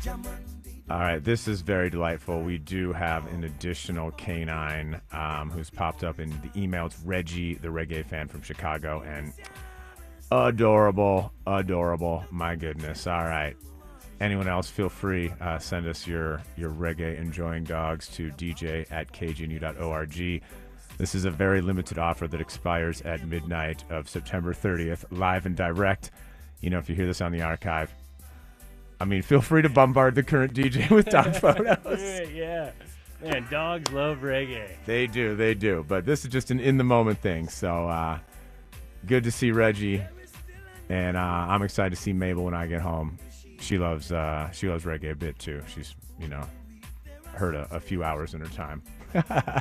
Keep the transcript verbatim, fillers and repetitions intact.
All right, this is very delightful. We do have an additional canine um, who's popped up in the email. It's Reggie, the reggae fan from Chicago, and adorable, adorable. My goodness. All right. Anyone else, feel free. Uh, send us your, your reggae enjoying dogs to d j at k g n u dot org. This is a very limited offer that expires at midnight of September thirtieth, live and direct. You know, if you hear this on the archive, I mean, feel free to bombard the current D J with dog photos. Yeah. Man, dogs love reggae. They do, they do. But this is just an in-the-moment thing. So uh, good to see Reggie. And uh, I'm excited to see Mabel when I get home. She loves uh, she loves reggae a bit, too. She's, you know, heard a, a few hours in her time.